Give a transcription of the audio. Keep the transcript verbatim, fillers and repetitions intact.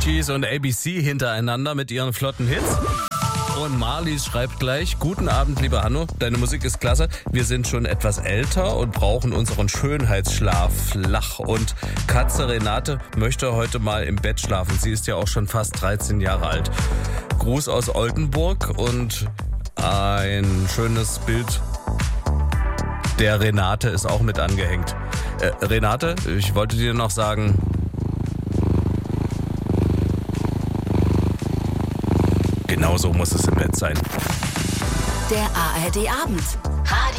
Gees und A B C hintereinander mit ihren flotten Hits. Und Marlies schreibt gleich: Guten Abend, lieber Hanno, deine Musik ist klasse. Wir sind schon etwas älter und brauchen unseren Schönheitsschlaf flach. Und Katze Renate möchte heute mal im Bett schlafen. Sie ist ja auch schon fast dreizehn Jahre alt. Gruß aus Oldenburg und ein schönes Bild der Renate ist auch mit angehängt. Äh, Renate, ich wollte dir noch sagen, genau so muss es im Bett sein. Der A R D Abend.